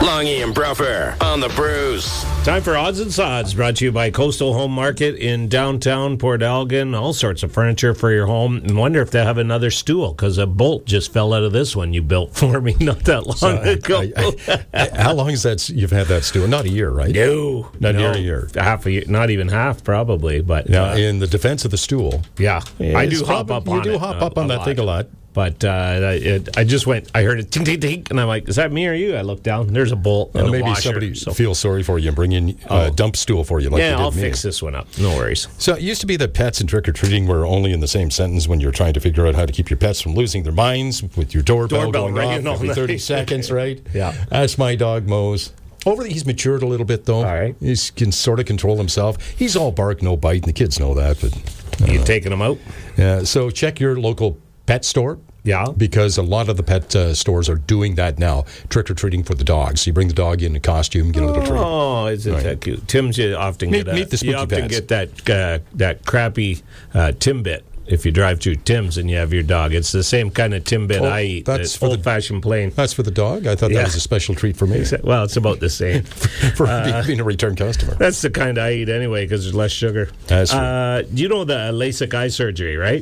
Longy and Bruffer on the Bruce. Time for Odds and Sods, brought to you by Coastal Home Market in downtown Port Elgin. All sorts of furniture for your home. And wonder if they have another stool, because a bolt just fell out of this one you built for me not that long ago. How long is that you've had that stool? Not a year, right? No. Not near a year. Half a year. Not even half, probably. But now, in the defense of the stool. Yeah. I do hop up on it. You do hop up on that thing a lot. But I just went, I heard it tink, tink, tink, and I'm like, is that me or you? I look down, there's a bolt and maybe washer, somebody feels sorry for you and bring in a dump stool for you. Like yeah, you did I'll me. fix this one up. No worries. So it used to be that pets and trick-or-treating were only in the same sentence when you're trying to figure out how to keep your pets from losing their minds with your doorbell going off every 30 seconds, right? Yeah. That's my dog, Mose. He's matured a little bit, though. All right. He can sort of control himself. He's all bark, no bite, and the kids know that. But You taking them out? Yeah. So check your local pet store. Yeah. Because a lot of the pet stores are doing that now, trick-or-treating for the dogs. So you bring the dog in a costume, get a little treat. Oh, isn't that cute? Tim's, you often Meet the spooky you often pets. get that crappy Timbit if you drive through Tim's and you have your dog. It's the same kind of Timbit I eat. That's for old-fashioned plain. That's for the dog? I thought that was a special treat for me. Well, it's about the same. for being a return customer. That's the kind I eat anyway because there's less sugar. That's true. You know the LASIK eye surgery, right?